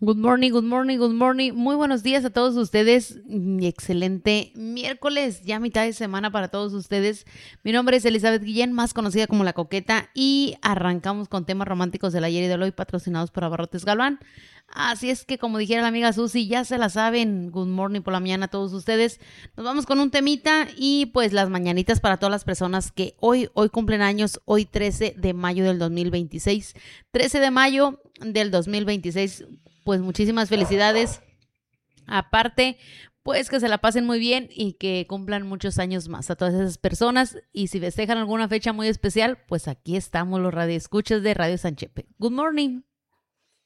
Good morning, good morning, good morning. Muy buenos días a todos ustedes. Excelente miércoles, ya mitad de semana para todos ustedes. Mi nombre es Elizabeth Guillén, más conocida como La Coqueta, y arrancamos con temas románticos del ayer y del hoy, patrocinados por Abarrotes Galván. Así es que, como dijera la amiga Susi, ya se la saben. Good morning por la mañana a todos ustedes. Nos vamos con un temita y pues las mañanitas para todas las personas que hoy cumplen años, hoy 13 de mayo del 2026. 13 de mayo del 2026. Pues muchísimas felicidades. Aparte, pues que se la pasen muy bien y que cumplan muchos años más a todas esas personas. Y si festejan alguna fecha muy especial, pues aquí estamos los radioescuchas de Radio Sanchepe. Good morning.